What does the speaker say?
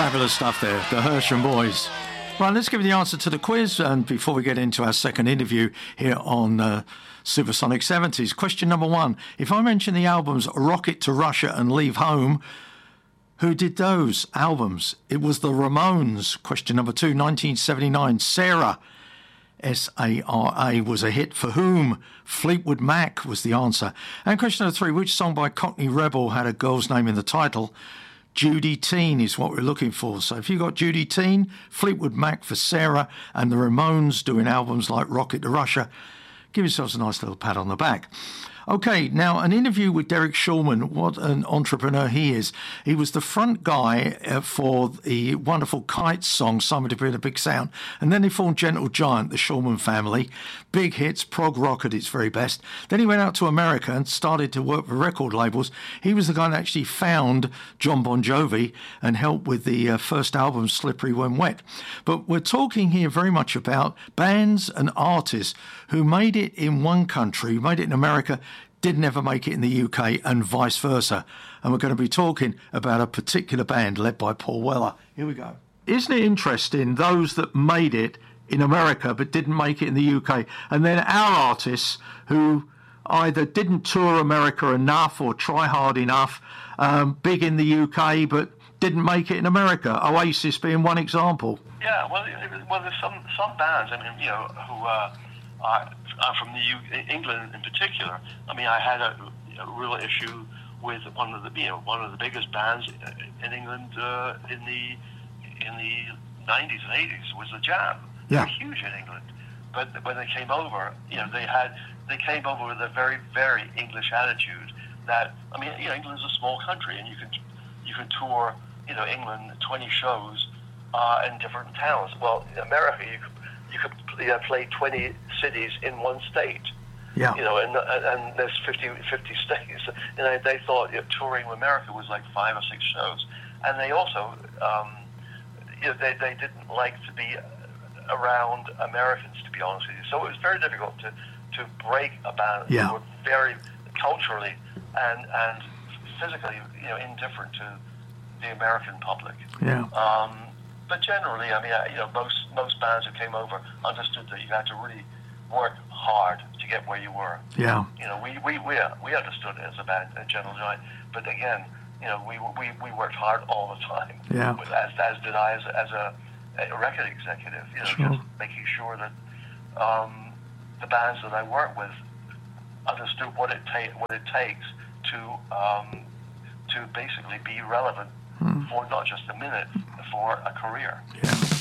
Fabulous stuff there, the Hersham Boys. Right, let's give you the answer to the quiz, and before we get into our second interview here on Supersonic 70s. Question number 1. If I mention the albums Rocket to Russia and Leave Home, who did those albums? It was the Ramones. Question number 2, 1979, Sarah, S-A-R-A, was a hit for whom? Fleetwood Mac was the answer. And question number 3, which song by Cockney Rebel had a girl's name in the title? Judy Teen is what we're looking for. So if you got Judy Teen, Fleetwood Mac for Sarah, and the Ramones doing albums like Rocket to Russia, give yourselves a nice little pat on the back. Okay, now an interview with Derek Shulman. What an entrepreneur he is. He was the front guy for the wonderful Kites song, Somewhere to Be in a Big Sound. And then they formed Gentle Giant, the Shulman family. Big hits, prog rock at its very best. Then he went out to America and started to work with record labels. He was the guy that actually found John Bon Jovi and helped with the first album, Slippery When Wet. But we're talking here very much about bands and artists who made it in one country, made it in America, didn't ever make it in the UK, and vice versa. And we're going to be talking about a particular band led by Paul Weller. Here we go. Isn't it interesting, those that made it in America but didn't make it in the UK, and then our artists who either didn't tour America enough or try hard enough, big in the UK but didn't make it in America, Oasis being one example. Yeah, well, there's some bands, I mean, you know, who are from the England in particular. I mean, I had a real issue with one of the biggest bands in England in the 90s and 80s was the Jam. Yeah. They were huge in England, but when they came over, you know, they came over with a very, very English attitude. That, I mean, you know, England's a small country, and you can tour, you know, England 20 shows in different towns. Well, in America, you could play 20 cities in one state. Yeah. You know, and there's 50 states. And they thought, you know, touring America was like 5 or 6 shows. And they also, you know, they didn't like to be around Americans, to be honest with you. So it was very difficult to break a band Yeah. who were very culturally and physically, you know, indifferent to the American public. Yeah. But generally, I mean, you know, most bands who came over understood that you had to really work hard to get where you were. Yeah. You know, we understood it as a band, a Gentle Giant, but again, you know, we worked hard all the time. Yeah. As did I as a record executive. You know, Sure. just making sure that the bands that I worked with understood what it takes to basically be relevant for not just a minute, for a career. Yeah.